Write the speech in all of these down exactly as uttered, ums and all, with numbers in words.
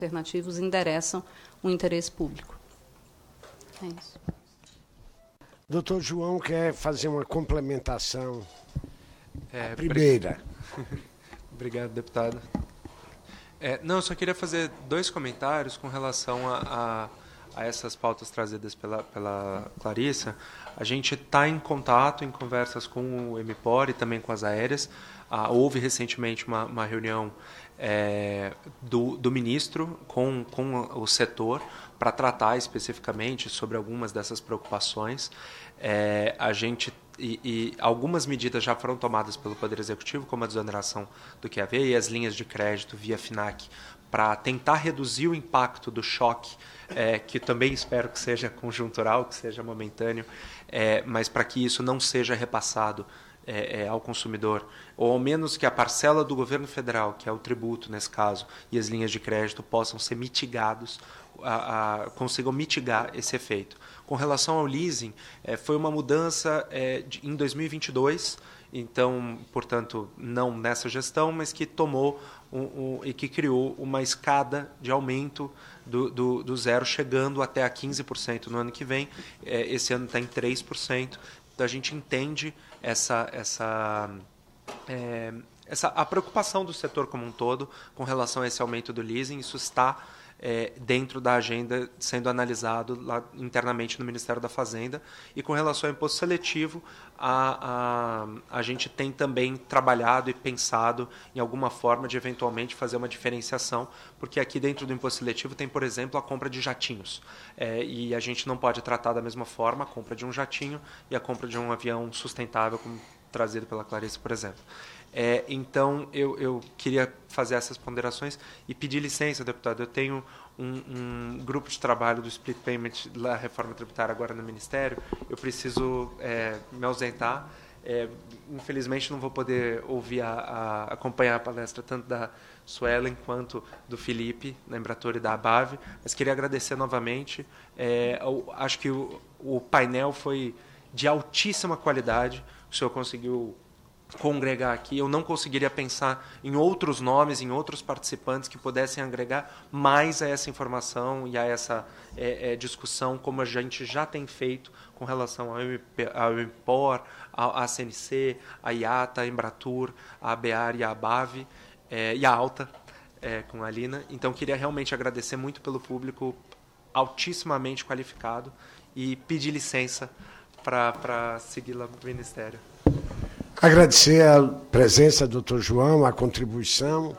alternativos endereçam o interesse público. É isso. Doutor João quer fazer uma complementação. É, a primeira. Obrigado, deputado. É, não, eu só queria fazer dois comentários com relação a, a, a essas pautas trazidas pela, pela Clarissa. A gente está em contato, em conversas com o M P O R e também com as aéreas. Ah, houve recentemente uma, uma reunião é, do, do ministro com, com o setor para tratar especificamente sobre algumas dessas preocupações. É, a gente e, e algumas medidas já foram tomadas pelo Poder Executivo, como a desoneração do Q A V e as linhas de crédito via FINAC, para tentar reduzir o impacto do choque, é, que também espero que seja conjuntural, que seja momentâneo, é, mas para que isso não seja repassado é, é, ao consumidor, ou ao menos que a parcela do governo federal, que é o tributo nesse caso, e as linhas de crédito possam ser mitigados, a, a, consigam mitigar esse efeito. Com relação ao leasing, é, foi uma mudança é, de, em dois mil e vinte e dois, então, portanto, não nessa gestão, mas que tomou um, um, e que criou uma escada de aumento do, do, do zero, chegando até a quinze por cento no ano que vem. É, esse ano está em três por cento. Então, a gente entende essa, essa, é, essa, a preocupação do setor como um todo com relação a esse aumento do leasing. Isso está É, dentro da agenda sendo analisado lá internamente no Ministério da Fazenda. E com relação ao imposto seletivo, a, a, a gente tem também trabalhado e pensado em alguma forma de eventualmente fazer uma diferenciação, porque aqui dentro do imposto seletivo tem, por exemplo, a compra de jatinhos. É, e a gente não pode tratar da mesma forma a compra de um jatinho e a compra de um avião sustentável, como trazido pela Clarissa, por exemplo. É, então, eu, eu queria fazer essas ponderações e pedir licença, deputado. Eu tenho um, um grupo de trabalho do split payment da reforma tributária agora no Ministério. Eu preciso é, me ausentar. É, infelizmente, não vou poder ouvir, a, a, acompanhar a palestra tanto da Suelen quanto do Felipe, da Embratur e da Abave, mas queria agradecer novamente. É, eu, acho que o, o painel foi de altíssima qualidade. O senhor conseguiu congregar aqui. Eu não conseguiria pensar em outros nomes, em outros participantes que pudessem agregar mais a essa informação e a essa é, é, discussão, como a gente já tem feito com relação ao M P O R, à C N C, à I A T A, à Embratur, à ABAR e à Abave, é, e à Alta, é, com a Lina. Então, queria realmente agradecer muito pelo público altissimamente qualificado e pedir licença para seguir lá no Ministério. Agradecer a presença do doutor João, a contribuição.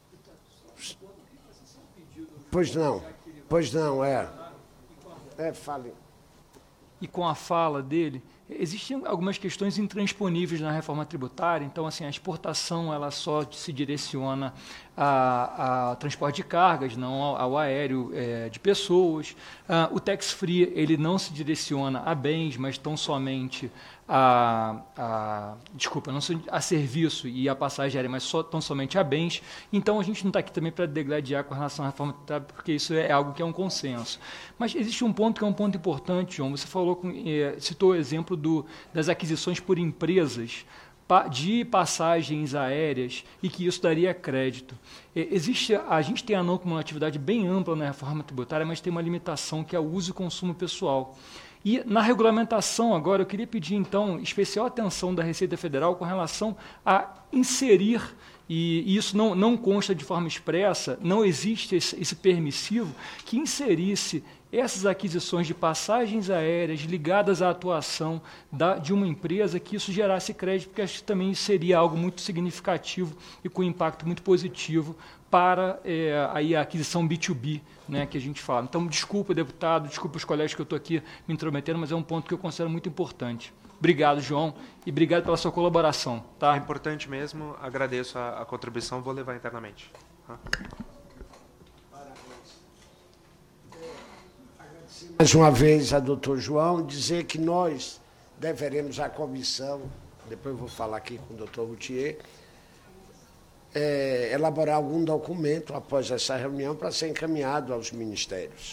Pois não, pois não, é. É, fale. E com a fala dele, existem algumas questões intransponíveis na reforma tributária. Então, assim, a exportação ela só se direciona a, a transporte de cargas, não ao, ao aéreo é, de pessoas. Ah, o tax-free ele não se direciona a bens, mas tão somente a, a desculpa, não a serviço e a passagem aérea, mas só, tão somente a bens. Então, a gente não está aqui também para degladiar com relação à reforma tributária, porque isso é algo que é um consenso. Mas existe um ponto que é um ponto importante, João. Você falou, com, é, citou o exemplo do, das aquisições por empresas de passagens aéreas e que isso daria crédito. Existe, a gente tem a não cumulatividade bem ampla na reforma tributária, mas tem uma limitação que é o uso e consumo pessoal. E na regulamentação agora, eu queria pedir, então, especial atenção da Receita Federal com relação a inserir, e isso não, não consta de forma expressa, não existe esse, esse permissivo, que inserisse essas aquisições de passagens aéreas ligadas à atuação da, de uma empresa, que isso gerasse crédito, porque acho que também seria algo muito significativo e com impacto muito positivo para é, aí a aquisição B dois B, né, que a gente fala. Então, desculpa, deputado, desculpa os colegas que eu estou aqui me intrometendo, mas é um ponto que eu considero muito importante. Obrigado, João, e obrigado pela sua colaboração. Tá? É importante mesmo, agradeço a, a contribuição, vou levar internamente. Tá? Mais uma vez a doutor João, dizer que nós deveremos à comissão, depois eu vou falar aqui com o doutor Routier, é, elaborar algum documento após essa reunião para ser encaminhado aos ministérios.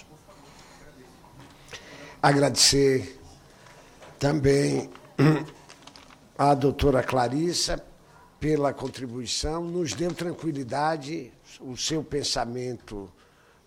Agradecer também à doutora Clarissa pela contribuição, nos deu tranquilidade, o seu pensamento